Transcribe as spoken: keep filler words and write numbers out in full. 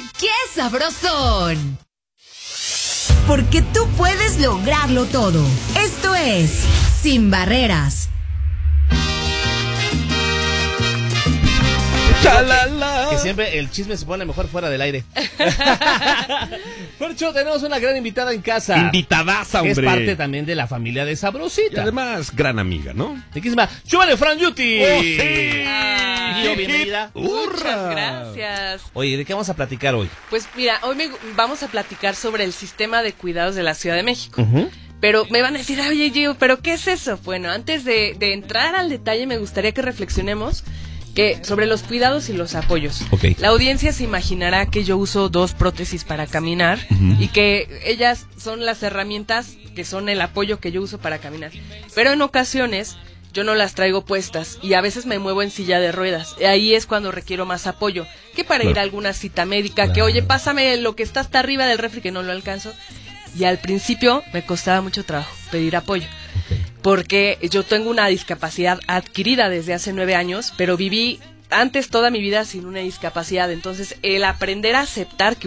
¡Qué sabrosón! Porque tú puedes lograrlo todo. Esto es Sin Barreras. ¡Chalala! Que siempre el chisme se pone mejor fuera del aire. Fercho, tenemos una gran invitada en casa. Invitadaza, hombre. Es parte también de la familia de Sabrosita. Y además, gran amiga, ¿no? Riquísima. ¡Chúbale, Fran Yuti! ¡Oh, sí! Ah, Gio, bienvenida. Muchas gracias. Oye, ¿de qué vamos a platicar hoy? Pues mira, hoy me, vamos a platicar sobre el sistema de cuidados de la Ciudad de México. Uh-huh. Pero me van a decir, oye, Gio, ¿pero qué es eso? Bueno, antes de, de entrar al detalle, me gustaría que reflexionemos que sobre los cuidados y los apoyos. Okay. La audiencia se imaginará que yo uso dos prótesis para caminar, uh-huh, y que ellas son las herramientas que son el apoyo que yo uso para caminar. Pero en ocasiones yo no las traigo puestas y a veces me muevo en silla de ruedas. Y ahí es cuando requiero más apoyo, que para claro. ir a alguna cita médica, claro. que oye, pásame lo que está hasta arriba del refri que no lo alcanzo. Y al principio me costaba mucho trabajo pedir apoyo. Okay. Porque yo tengo una discapacidad adquirida desde hace nueve años, pero viví antes toda mi vida sin una discapacidad. Entonces, el aprender a aceptar que